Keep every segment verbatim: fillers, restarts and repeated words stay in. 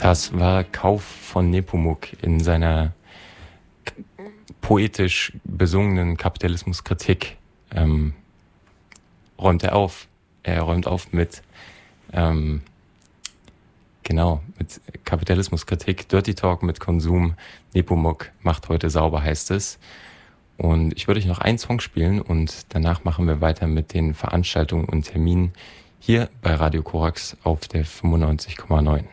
Das war Kauf von Nepomuk in seiner poetisch besungenen Kapitalismuskritik. Ähm, räumt er auf. Er räumt auf mit, ähm, genau, mit Kapitalismuskritik. Dirty Talk mit Konsum. Nepomuk macht heute sauber, heißt es. Und ich würde euch noch einen Song spielen und danach machen wir weiter mit den Veranstaltungen und Terminen hier bei Radio Korax auf der fünfundneunzig Komma neun.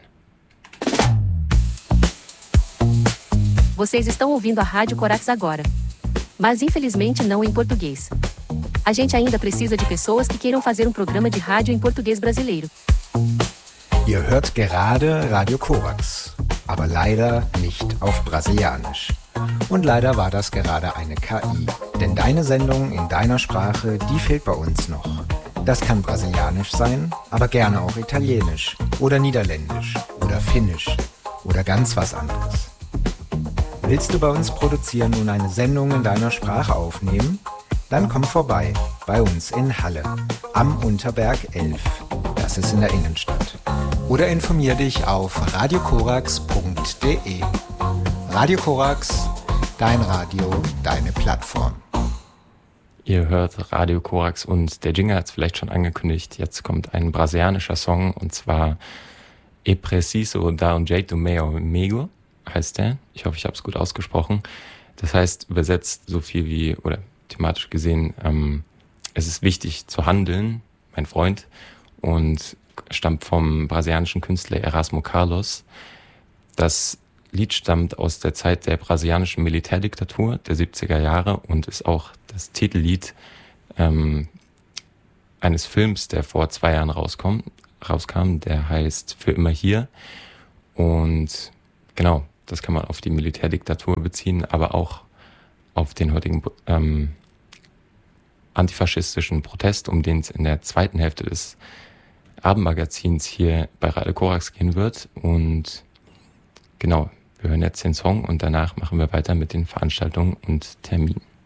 Vocês estão ouvindo a Rádio Corax agora. Mas infelizmente não em português. A gente ainda precisa de pessoas que queiram fazer um programa de rádio em português brasileiro. Ihr hört gerade Radio Korax, aber leider nicht auf Brasilianisch. Und leider war das gerade eine K I, denn deine Sendung in deiner Sprache, die fehlt bei uns noch. Das kann Brasilianisch sein, aber gerne auch Italienisch oder Niederländisch oder Finnisch oder ganz was anderes. Willst du bei uns produzieren und eine Sendung in deiner Sprache aufnehmen? Dann komm vorbei, bei uns in Halle, am Unterberg elf. Das ist in der Innenstadt. Oder informier dich auf radiokorax punkt de. Radio Korax, dein Radio, deine Plattform. Ihr hört Radio Korax und der Jingle hat es vielleicht schon angekündigt. Jetzt kommt ein brasilianischer Song und zwar E Preciso da um jeito meu amigo heißt der. Ich hoffe, ich habe es gut ausgesprochen. Das heißt übersetzt so viel wie, oder thematisch gesehen, ähm, es ist wichtig zu handeln, mein Freund, und stammt vom brasilianischen Künstler Erasmo Carlos. Das Lied stammt aus der Zeit der brasilianischen Militärdiktatur der siebziger Jahre und ist auch das Titellied ähm, eines Films, der vor zwei Jahren rauskam, rauskam, der heißt Für immer hier. Und genau, das kann man auf die Militärdiktatur beziehen, aber auch auf den heutigen ähm, antifaschistischen Protest, um den es in der zweiten Hälfte des Abendmagazins hier bei Radio Korax gehen wird. Und genau, wir hören jetzt den Song und danach machen wir weiter mit den Veranstaltungen und Terminen.